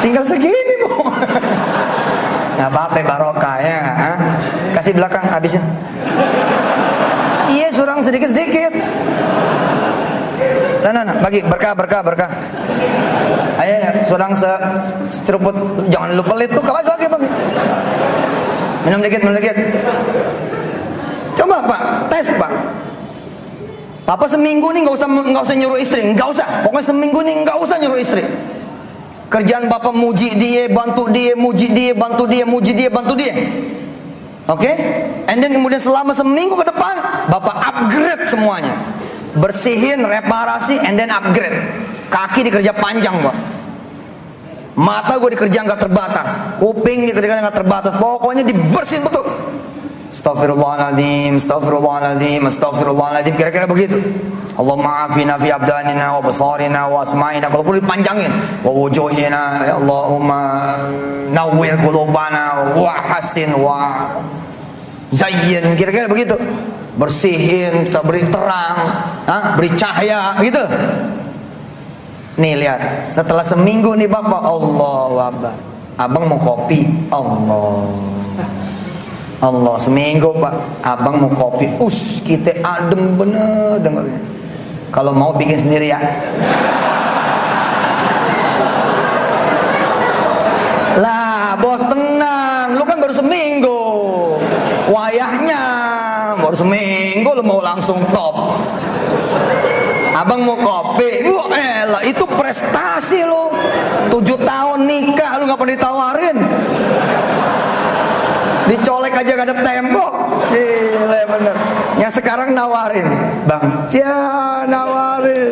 tinggal segini bu. Nggak apa-apa, barokah ya. Kasih belakang, habisin. Iya, surang sedikit-sedikit. Sana, bagi berkah. Ayo, surang seceruput. Jangan lupa pelit tuh, bagi. Minum dikit. Coba Pak, tes Pak. Papa seminggu nih nggak usah nyuruh istri, nggak usah. Pokoknya seminggu nih nggak usah nyuruh istri. Kerjaan Bapak muji dia, bantu dia, muji dia, bantu dia. Oke? And then kemudian selama seminggu ke depan, Bapak upgrade semuanya. Bersihin, reparasi, and then upgrade. Kaki dikerja panjang, Pak. Mata gue dikerja nggak terbatas. Kuping dikerja nggak terbatas. Pokoknya dibersihin betul. Astaghfirullahaladzim. Kira-kira begitu. Allahumma afina fi abdanina wa basarina wa asma'ina. Kalau perlu dipanjangin. Wa wujuhina. Ya Allahumma nawwir qulubana wa hasin wa zayyin. Kira-kira begitu. Bersihin, beri terang, beri cahaya, gitu. Nih lihat, setelah seminggu nih Bapak, Allahu Akbar. Abang mau kopi, Allah, seminggu Pak, abang mau kopi, kita adem bener dengarnya. Kalau mau bikin sendiri ya. Lah bos tenang, lu kan baru seminggu. Wayahnya baru seminggu lu mau langsung top. Abang mau kopi, elah itu prestasi lu. 7 tahun nikah lu gak pernah ditawarin. Dicolek aja gak ada tembok. Gila bener. Yang sekarang nawarin, Bang, nawarin.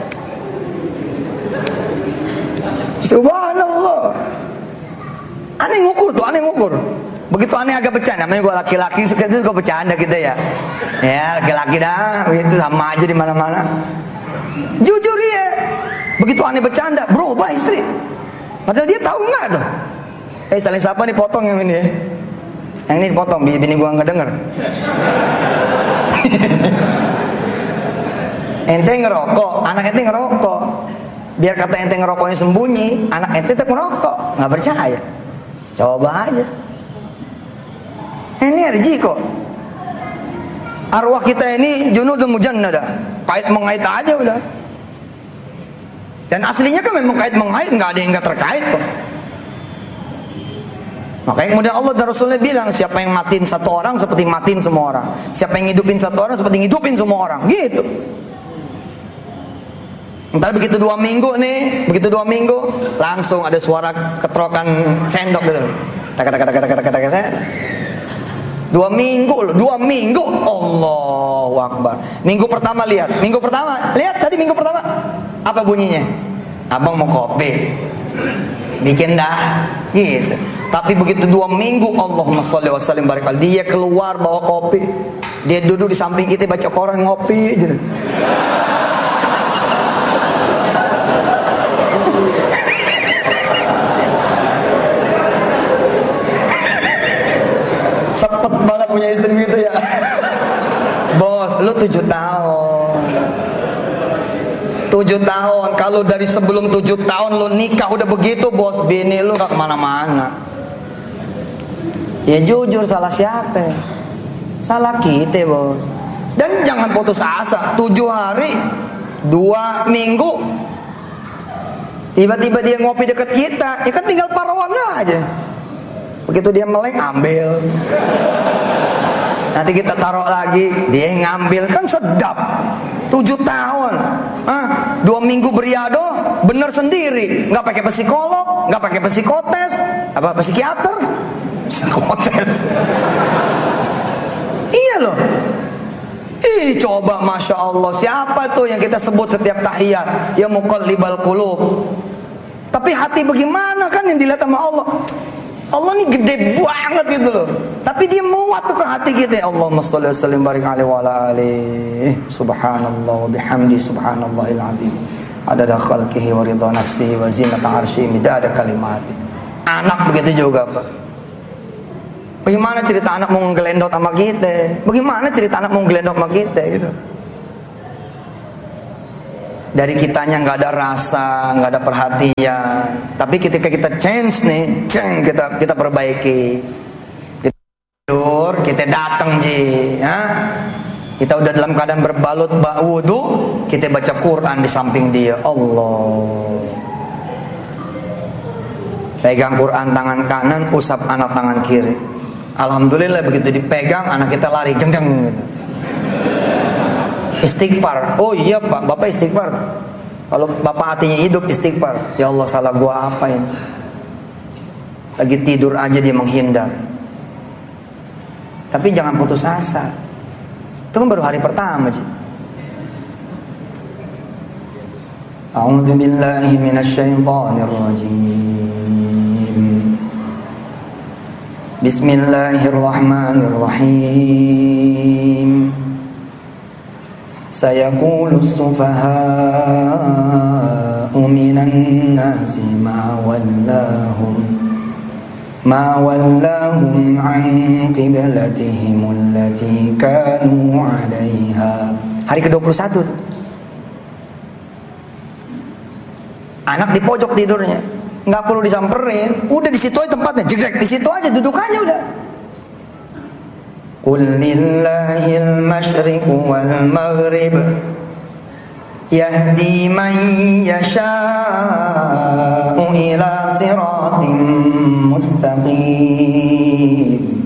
Subhanallah. Aneh ngukur. Begitu aneh agak bercanda. Namanya gue laki-laki suka bercanda gitu ya. Ya laki-laki dah, itu sama aja di mana-mana. Jujur ya. Begitu aneh bercanda, berubah istri. Padahal dia tahu nggak tuh. Saling siapa nih potong yang ini ya. Yang ini dipotong, bini gua nggak denger. Ente ngerokok, anak ente ngerokok. Biar kata ente ngerokoknya sembunyi, anak ente tetap ngerokok. Nggak percaya. Coba aja. Energi kok. Arwah kita ini junudun mujannada. Kait mengait aja udah. Dan aslinya kan memang kait mengait, nggak ada yang nggak terkait kok. Makanya kemudian Allah dan Rasulnya bilang, siapa yang matiin satu orang seperti matiin semua orang. Siapa yang ngidupin satu orang seperti ngidupin semua orang. Gitu. Ntar begitu 2 minggu nih, langsung ada suara ketrokan sendok gitu. Kata. 2 minggu, Allahu Akbar. Minggu pertama lihat tadi minggu pertama apa bunyinya? Abang mau kopi. Bikin dah gitu. Tapi begitu 2 minggu, Allahumma sholli wa sallim barik alaihi, dia keluar bawa kopi, dia duduk di samping kita baca koran ngopi gitu. Sepet banget punya istri gitu ya. Bos, lu 7 tahun. 7 tahun, kalau dari sebelum 7 tahun lu nikah udah begitu bos, bini lu gak kemana-mana. Ya jujur, salah siapa? Salah kita bos. Dan jangan putus asa. 7 hari 2 minggu tiba-tiba dia ngopi deket kita, ya kan tinggal parawan aja. Begitu dia meleng, ambil. Nanti kita taruh lagi, dia ngambil, kan sedap. 7 tahun, 2 minggu beriado, bener sendiri, nggak pakai psikolog, nggak pakai psikotes, apa psikiater, psikotes. Iya loh. Coba masya Allah, siapa tuh yang kita sebut setiap tahiyat, ya muqallibal qulub. Tapi hati bagaimana kan yang dilihat sama Allah. Allah ini gede banget gitu loh. Tapi dia muat tuh ke hati kita. Allahumma sholli wa sallim barik alaihi wa ala alihi. Subhanallah wa bihamdi subhanallahil azim. Adada khalqihi wa ridha nafsihi wa zinata arsyihi midada kalimati. Anak begitu juga, Pak. Bagaimana cerita anak mau ngelendot sama kita? Bagaimana cerita anak mau ngelendot sama kita gitu? dari kitanya nggak ada rasa, nggak ada perhatian. Tapi ketika kita change nih, kita perbaiki. Kita tidur, kita datang ji, ya. Kita udah dalam keadaan berbalut wudu, kita baca Quran di samping dia. Allah. Pegang Quran tangan kanan, usap anak tangan kiri. Alhamdulillah begitu dipegang, anak kita lari jeng gitu. Istighfar. Oh iya Pak, Bapak istighfar. Kalau Bapak hatinya hidup istighfar. Ya Allah, salah gua apa ini? Lagi tidur aja dia menghindar. Tapi jangan putus asa. Itu kan baru hari pertama sih. A'udzu billahi minasyaitonir rajim. Bismillahirrahmanirrahim. Sayaqulu as-sufaha'u minan nasi ma wallahum an qiblatihim allati kanu 'alaiha. Hari ke-21 tuh. Anak di pojok tidurnya, nggak perlu disamperin, udah di situ aja tempatnya, jegrek di situ aja dudukannya udah. Qul lillahil masyriqu wal maghrib yahdi man yasha'u ila siratim mustaqim.